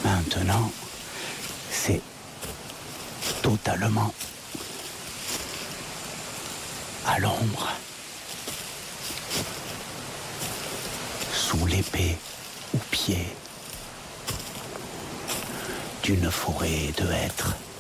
Maintenant, c'est totalement à l'ombre, sous l'épée au pied d'une forêt de hêtres.